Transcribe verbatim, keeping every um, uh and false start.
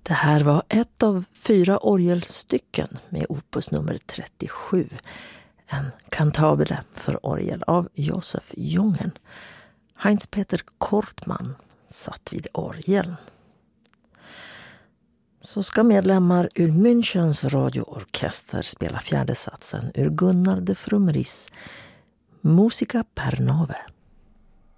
Det här var ett av fyra orgelstycken med opus nummer trettiosju. En kantabile för orgel av Josef Jungen. Heinz-Peter Kortman satt vid orgeln. Så ska medlemmar ur Münchens radioorkester spela fjärde satsen ur Gunnar de Frummeris Musica per Nove.